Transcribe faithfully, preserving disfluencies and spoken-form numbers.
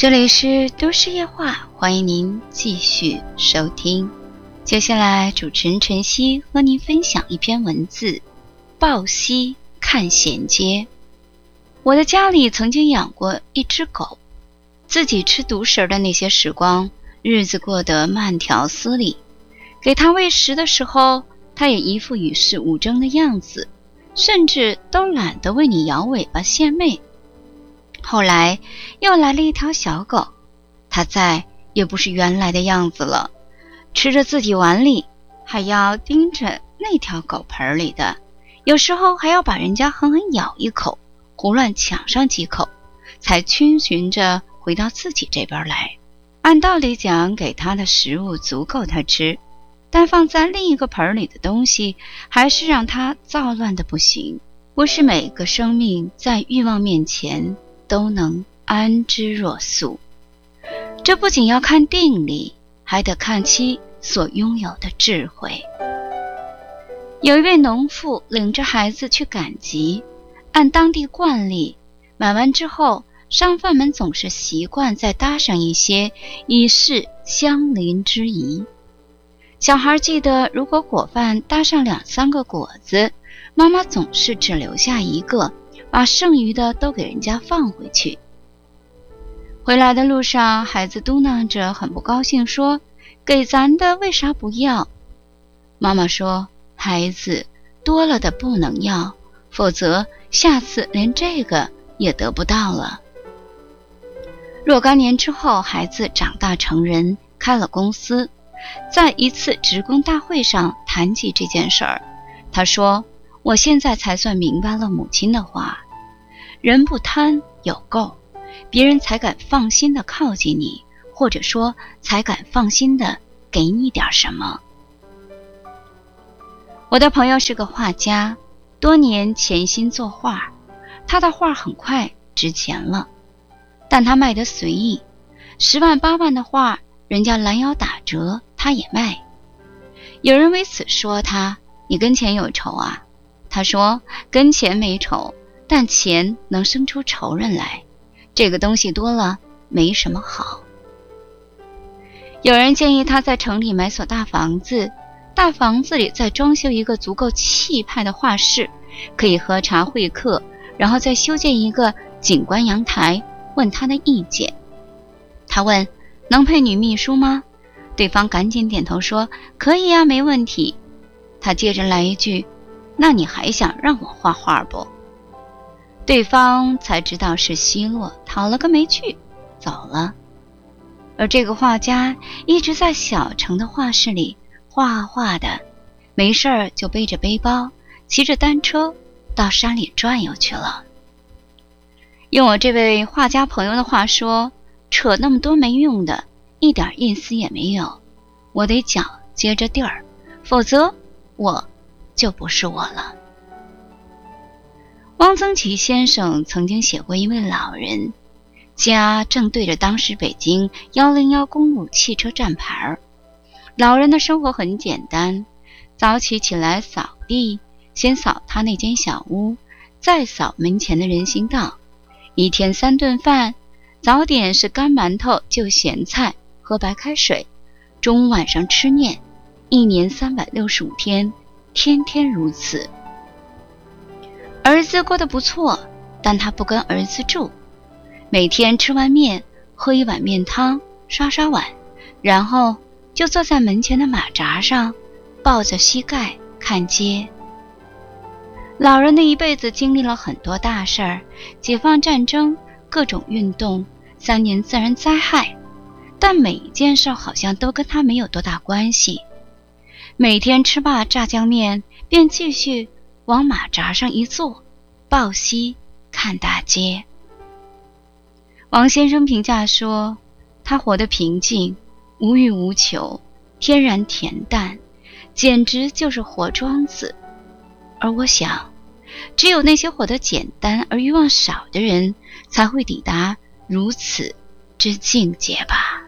这里是都市夜话，欢迎您继续收听。接下来主持人晨曦和您分享一篇文字：抱膝看衔接。我的家里曾经养过一只狗，自己吃独食的那些时光，日子过得慢条斯理。给它喂食的时候，它也一副与世无争的样子，甚至都懒得为你摇尾巴献媚。后来又来了一条小狗，它再也不是原来的样子了，吃着自己碗里，还要盯着那条狗盆里的，有时候还要把人家狠狠咬一口，胡乱抢上几口，才逡巡着回到自己这边来。按道理讲，给它的食物足够它吃，但放在另一个盆里的东西还是让它躁乱的不行。不是每个生命在欲望面前都能安之若素，这不仅要看定力，还得看其所拥有的智慧。有一位农妇领着孩子去赶集，按当地惯例，买完之后，商贩们总是习惯再搭上一些，以示相邻之谊。小孩记得，如果果贩搭上两三个果子，妈妈总是只留下一个，把剩余的都给人家放回去。回来的路上，孩子嘟囔着很不高兴说，给咱的为啥不要？妈妈说，孩子，多了的不能要，否则下次连这个也得不到了。若干年之后，孩子长大成人，开了公司，在一次职工大会上谈起这件事儿，他说，我现在才算明白了母亲的话，人不贪有够，别人才敢放心的靠近你，或者说才敢放心的给你点什么。我的朋友是个画家，多年潜心作画，他的画很快值钱了，但他卖得随意，十万八万的画，人家拦腰打折，他也卖。有人为此说他，你跟钱有仇啊？他说，跟钱没仇，但钱能生出仇人来，这个东西多了没什么好。有人建议他在城里买所大房子，大房子里再装修一个足够气派的画室，可以喝茶会客，然后再修建一个景观阳台，问他的意见。他问，能配女秘书吗？对方赶紧点头说，可以啊，没问题。他接着来一句，那你还想让我画画不？对方才知道是奚落，讨了个没趣，走了。而这个画家一直在小城的画室里画画的，没事儿就背着背包，骑着单车到山里转悠去了。用我这位画家朋友的话说，扯那么多没用的，一点意思也没有，我得脚接着地儿，否则我就不是我了。汪曾祺先生曾经写过一位老人，家正对着当时北京一零一公路汽车站牌。老人的生活很简单，早起起来扫地，先扫他那间小屋，再扫门前的人行道。一天三顿饭，早点是干馒头就咸菜喝白开水，中午晚上吃面，一年三百六十五天，天天如此。儿子过得不错，但他不跟儿子住，每天吃完面喝一碗面汤，刷刷碗，然后就坐在门前的马扎上，抱着膝盖看街。老人的一辈子经历了很多大事儿，解放战争，各种运动，三年自然灾害，但每一件事好像都跟他没有多大关系。每天吃罢炸酱面，便继续往马扎上一坐，抱膝看大街。王先生评价说，他活得平静，无欲无求，天然恬淡，简直就是活庄子。而我想，只有那些活得简单而欲望少的人，才会抵达如此之境界吧。